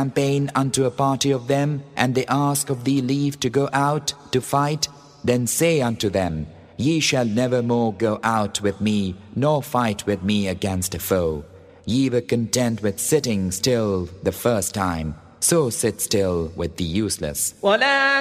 campaign unto a party of them, and they ask of thee leave to go out to fight, then say unto them, Ye shall never more go out with me, nor fight with me against a foe. Ye were content with sitting still the first time, so sit still with the useless.